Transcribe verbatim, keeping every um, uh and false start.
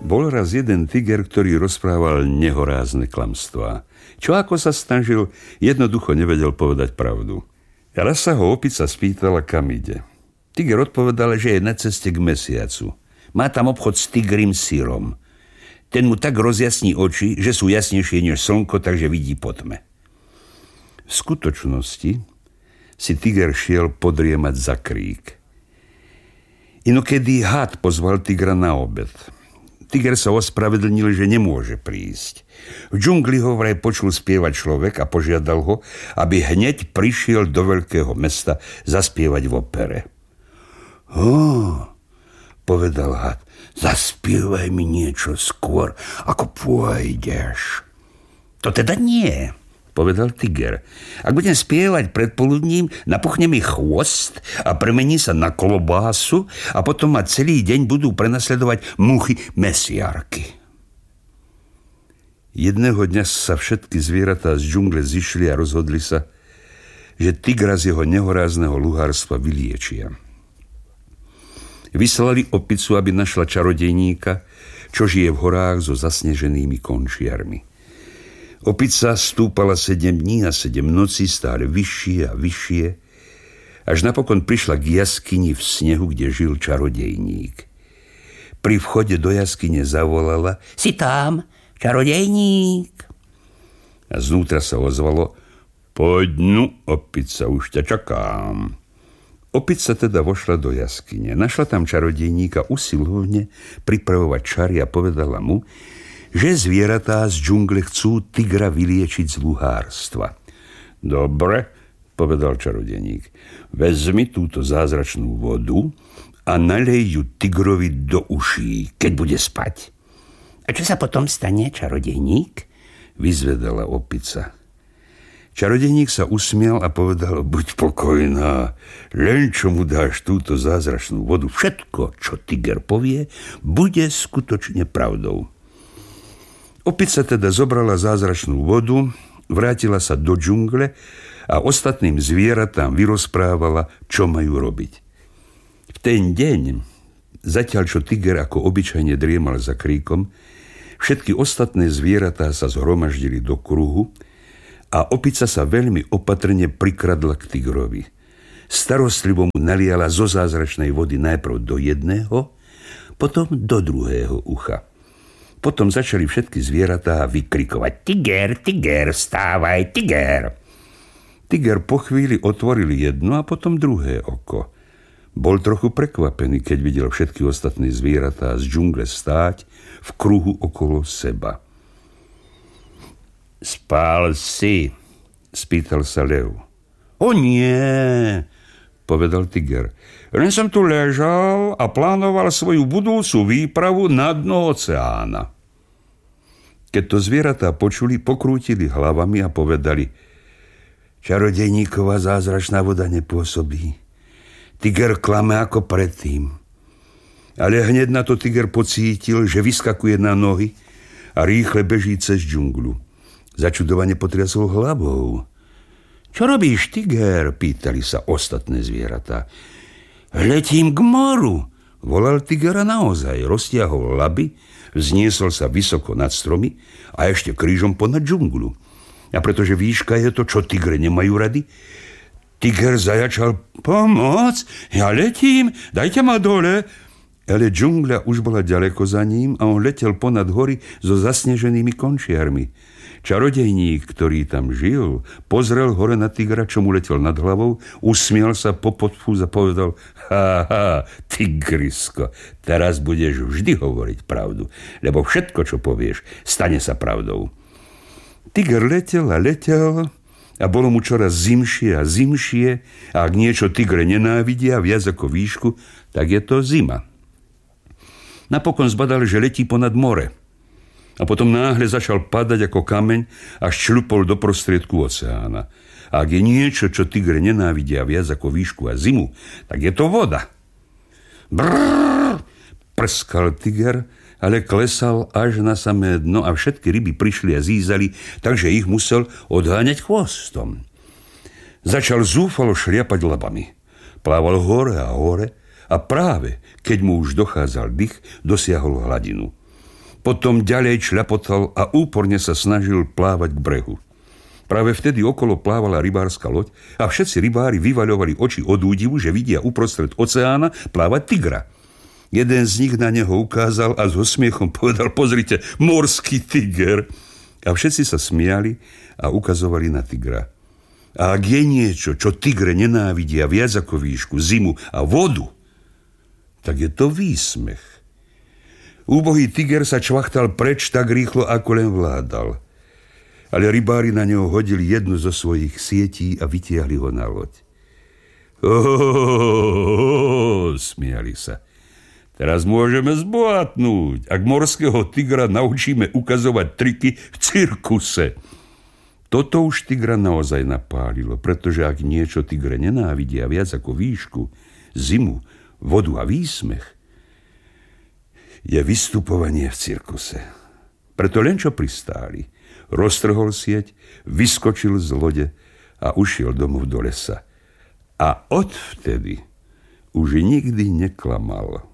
Bol raz jeden tiger, ktorý rozprával nehorázne klamstvá. Čo ako sa snažil, jednoducho nevedel povedať pravdu. Raz sa ho opica spýtala, kam ide. Tiger odpovedal, že je na ceste k mesiacu. Má tam obchod s tigrým syrom. Ten mu tak rozjasní oči, že sú jasnejšie než slnko, takže vidí po tme. V skutočnosti si tiger šiel podriemať za krík. Inokedy had pozval tigra na obed. Tiger sa ospravedlnil, že nemôže prísť. V džungli ho vraj počul spievať človek a požiadal ho, aby hneď prišiel do veľkého mesta zaspievať v opere. Ó, povedal had, zaspievaj mi niečo skôr, ako pôjdeš. To teda nie, povedal tiger. Ak budem spievať predpoludním, napuchne mi chvost a premení sa na klobásu a potom ma celý deň budú prenasledovať muchy mesiarky. Jedného dňa sa všetky zvieratá z džungle zišli a rozhodli sa, že tigra z jeho nehorázneho luhárstva vyliečia. Vyslali opicu, aby našla čarodejníka, čo žije v horách so zasneženými končiarmi. Opica stúpala sedem dní a sedem nocí stále vyššie a vyššie, až napokon prišla k jaskyni v snehu, kde žil čarodejník. Pri vchode do jaskyne zavolala: Si tam, čarodejník? A znútra sa ozvalo: Poď nu, opica, už ťa čakám. Opica teda vošla do jaskyne. Našla tam čarodejníka usilovne pripravovať čary a povedala mu, že zvieratá z džungle chcú tigra vyliečiť z luhárstva. Dobre, povedal čarodejník, vezmi túto zázračnú vodu a nalej ju tigrovi do uší, keď bude spať. A čo sa potom stane, čarodejník? Vyzvedala opica. Čarodejník sa usmial a povedal: Buď pokojná, len čo mu dáš túto zázračnú vodu, všetko, čo tiger povie, bude skutočne pravdou. Opica teda zobrala zázračnú vodu, vrátila sa do džungle a ostatným zvieratám vyrozprávala, čo majú robiť. V ten deň, zatiaľ čo tiger ako obyčajne driemal za kríkom, všetky ostatné zvieratá sa zhromaždili do kruhu a opica sa veľmi opatrne prikradla k tigrovi. Starostlivo mu naliala zo zázračnej vody najprv do jedného, potom do druhého ucha. Potom začali všetky zvieratá vykrikovať: Tiger, tiger, vstávaj, tiger! Tiger po chvíli otvoril jedno a potom druhé oko. Bol trochu prekvapený, keď videl všetky ostatné zvieratá z džungle stáť v kruhu okolo seba. Spál si? Spýtal sa lev. O nie, povedal tiger. Len som tu ležal a plánoval svoju budúcu výpravu na dno oceána. Keď to zvieratá počuli, pokrútili hlavami a povedali: Čarodejníková zázračná voda nepôsobí. Tiger klame ako predtým. Ale hneď na to tiger pocítil, že vyskakuje na nohy a rýchle beží cez džunglu. Začudovane potriasol hlavou. Čo robíš, tiger? Pýtali sa ostatné zvieratá. Letím k moru, volal tiger a naozaj roztiahol laby, vzniesol sa vysoko nad stromy a ešte krížom ponad džunglu. A pretože výška je to, čo tigre nemajú rady, tiger zajačal: Pomoc, ja letím, dajte ma dole. Ale džungľa už bola ďaleko za ním a on letel ponad hory so zasneženými končiarmi. Čarodejník, ktorý tam žil, pozrel hore na tigra, čo mu letel nad hlavou, usmial sa, popodfúz a povedal: Ha, ha, tigrisko, teraz budeš vždy hovoriť pravdu, lebo všetko, čo povieš, stane sa pravdou. Tiger letel a letel a bolo mu čoraz zimšie a zimšie a ak niečo tigre nenávidia viac ako výšku, tak je to zima. Napokon zbadal, že letí ponad more. A potom náhle začal padať ako kameň a šľupol do prostriedku oceána. A ak je niečo, čo tigre nenávidia viac ako výšku a zimu, tak je to voda. Brrr, prskal tiger, ale klesal až na samé dno a všetky ryby prišli a zízali, takže ich musel odháňať chvostom. Začal zúfalo šliapať labami. Plával hore a hore a práve, keď mu už dochádzal dých, dosiahol hladinu. Potom ďalej čľapotal a úporne sa snažil plávať k brehu. Práve vtedy okolo plávala rybárska loď a všetci rybári vyvaľovali oči od údivu, že vidia uprostred oceána plávať tigra. Jeden z nich na neho ukázal a s osmiechom povedal: pozrite, morský tiger. A všetci sa smiali a ukazovali na tigra. A ak je niečo, čo tigre nenávidia viac ako výšku, zimu a vodu, tak je to výsmech. Úbohý tiger sa čvachtal preč tak rýchlo, ako len vládal. Ale rybári na neho hodili jednu zo svojich sietí a vytiahli ho na loď. Ohohoho, smiali sa. Teraz môžeme zbohatnúť, ak morského tigra naučíme ukazovať triky v cirkuse. Toto už tigra naozaj napálilo, pretože ak niečo tigre nenávidia viac ako výšku, zimu, vodu a výsmech, je vystupovanie v cirkuse. Preto len čo pristáli, roztrhol sieť, vyskočil z lode a ušiel domov do lesa. A odvtedy už nikdy neklamal.